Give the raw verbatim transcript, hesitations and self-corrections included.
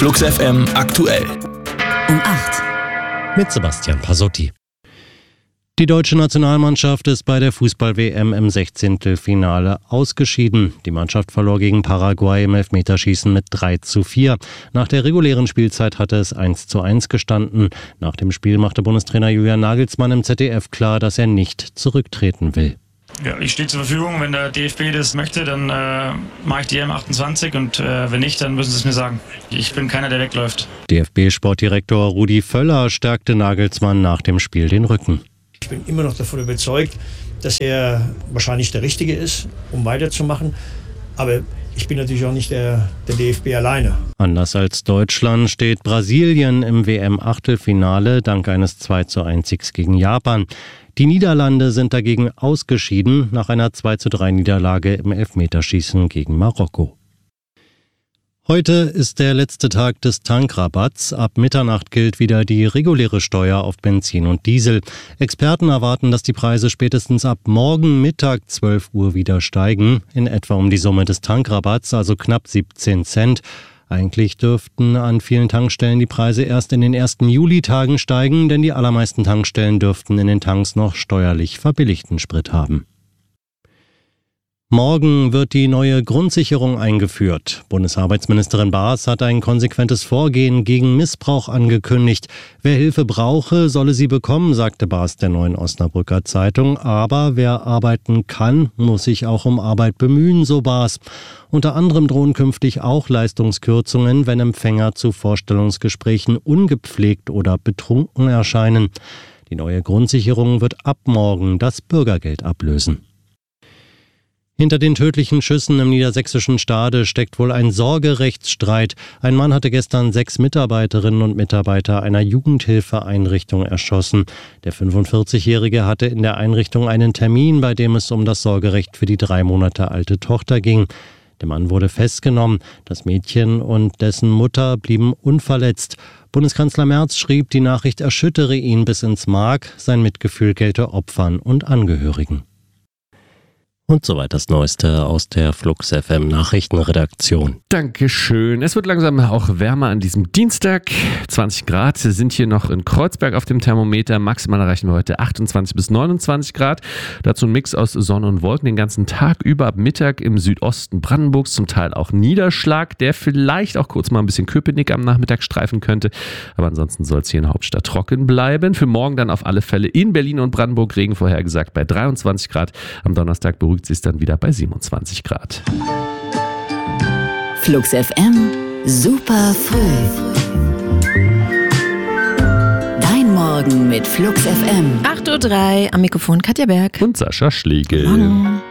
Flux F M aktuell. Um acht. Mit Sebastian Pasotti. Die deutsche Nationalmannschaft ist bei der Fußball-W M im Sechzehntelfinale ausgeschieden. Die Mannschaft verlor gegen Paraguay im Elfmeterschießen mit drei zu vier. Nach der regulären Spielzeit hatte es eins zu eins gestanden. Nach dem Spiel machte Bundestrainer Julian Nagelsmann im Z D F klar, dass er nicht zurücktreten will. Ja, ich stehe zur Verfügung. Wenn der D F B das möchte, dann äh, mache ich die E M achtundzwanzig und äh, wenn nicht, dann müssen sie es mir sagen. Ich bin keiner, der wegläuft. D F B-Sportdirektor Rudi Völler stärkte Nagelsmann nach dem Spiel den Rücken. Ich bin immer noch davon überzeugt, dass er wahrscheinlich der Richtige ist, um weiterzumachen. Aber ich bin natürlich auch nicht der, der D F B alleine. Anders als Deutschland steht Brasilien im W M-Achtelfinale dank eines zwei zu eins Siegs gegen Japan. Die Niederlande sind dagegen ausgeschieden nach einer zwei zu drei Niederlage im Elfmeterschießen gegen Marokko. Heute ist der letzte Tag des Tankrabatts. Ab Mitternacht gilt wieder die reguläre Steuer auf Benzin und Diesel. Experten erwarten, dass die Preise spätestens ab morgen Mittag zwölf Uhr wieder steigen, in etwa um die Summe des Tankrabatts, also knapp siebzehn Cent. Eigentlich dürften an vielen Tankstellen die Preise erst in den ersten Julitagen steigen, denn die allermeisten Tankstellen dürften in den Tanks noch steuerlich verbilligten Sprit haben. Morgen wird die neue Grundsicherung eingeführt. Bundesarbeitsministerin Baas hat ein konsequentes Vorgehen gegen Missbrauch angekündigt. Wer Hilfe brauche, solle sie bekommen, sagte Baas der Neuen Osnabrücker Zeitung. Aber wer arbeiten kann, muss sich auch um Arbeit bemühen, so Baas. Unter anderem drohen künftig auch Leistungskürzungen, wenn Empfänger zu Vorstellungsgesprächen ungepflegt oder betrunken erscheinen. Die neue Grundsicherung wird ab morgen das Bürgergeld ablösen. Hinter den tödlichen Schüssen im niedersächsischen Stade steckt wohl ein Sorgerechtsstreit. Ein Mann hatte gestern sechs Mitarbeiterinnen und Mitarbeiter einer Jugendhilfeeinrichtung erschossen. Der fünfundvierzigjährige hatte in der Einrichtung einen Termin, bei dem es um das Sorgerecht für die drei Monate alte Tochter ging. Der Mann wurde festgenommen. Das Mädchen und dessen Mutter blieben unverletzt. Bundeskanzler Merz schrieb, die Nachricht erschüttere ihn bis ins Mark. Sein Mitgefühl gelte Opfern und Angehörigen. Und soweit das Neueste aus der Flux F M Nachrichtenredaktion. Dankeschön. Es wird langsam auch wärmer an diesem Dienstag. zwanzig Grad sind hier noch in Kreuzberg auf dem Thermometer. Maximal erreichen wir heute achtundzwanzig bis neunundzwanzig Grad. Dazu ein Mix aus Sonne und Wolken den ganzen Tag über. Ab Mittag im Südosten Brandenburgs zum Teil auch Niederschlag, der vielleicht auch kurz mal ein bisschen Köpenick am Nachmittag streifen könnte. Aber ansonsten soll es hier in der Hauptstadt trocken bleiben. Für morgen dann auf alle Fälle in Berlin und Brandenburg Regen vorhergesagt bei dreiundzwanzig Grad. Am Donnerstag beruhigt sie es dann wieder bei siebenundzwanzig Grad. Flux F M, super früh. Dein Morgen mit Flux F M. acht Uhr drei, am Mikrofon Katja Berg. Und Sascha Schlegel. Morgen.